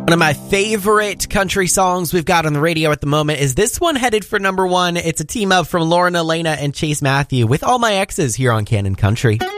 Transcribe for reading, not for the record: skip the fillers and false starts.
One of my favorite country songs we've got on the radio at the moment is this one, headed for number one. It's a team up from Lauren Elena and Chase Matthew with All My Exes here on Canon Country.